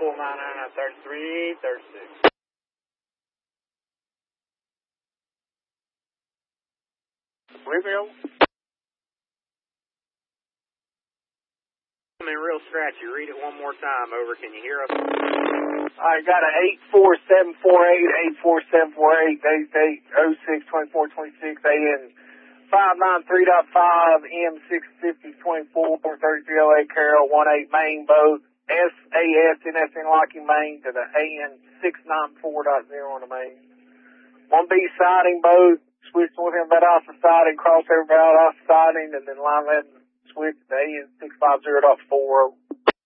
33, 36. Reveal. I'm in real scratchy. Read it one more time. Over. Can you hear us? I got a 84748, 84748, 8806 2426 AN 593.5 M650 24 33 LA Carroll 18 main boat SAS NSN locking main to the AN 694.0 on the main. 1B siding boat, switch north inbound off the siding, crossover valve off the siding, and then line left switch to AN 650.4.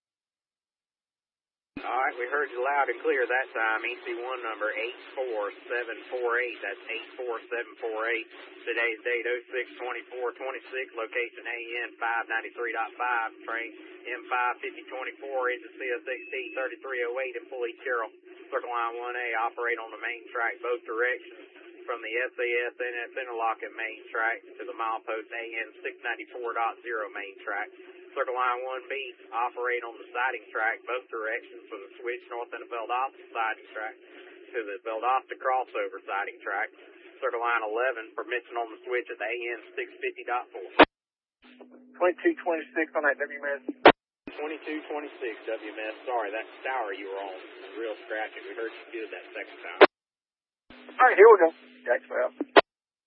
All right, we heard you loud and clear that time. EC1 number 84748. That's 84748. Today's date 06-24-26. Location AN 593.5. Train M55024. Engine CSXT 3308 in Pulleach Carroll. Circle line 1A. Operate on the main track both directions from the SAS NS interlocking main track to the milepost AN 694.0 main track. Circle line 1B, operate on the siding track both directions for the switch north and the Valdosta siding track to the Valdosta crossover siding track. Circle line 11, permission on the switch at the AN 650.4. 2226 on that WMS. 2226 WMS. Sorry, that tower you were on was real scratchy. We heard you good that second time. All right, here we go. Jacksonville.